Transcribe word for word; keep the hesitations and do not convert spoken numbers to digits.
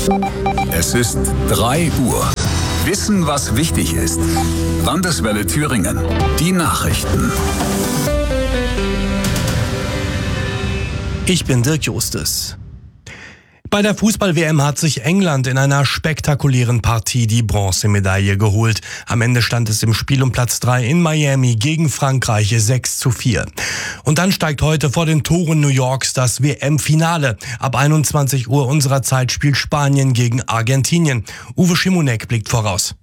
Es ist drei Uhr. Wissen, was wichtig ist. Landeswelle Thüringen. Die Nachrichten. Ich bin Dirk Justus. Bei der Fußball-W M hat sich England in einer spektakulären Partie die Bronzemedaille geholt. Am Ende stand es im Spiel um Platz drei in Miami gegen Frankreich sechs zu vier. Und dann steigt heute vor den Toren New Yorks das W M-Finale. Ab einundzwanzig Uhr unserer Zeit spielt Spanien gegen Argentinien. Uwe Schimonek blickt voraus.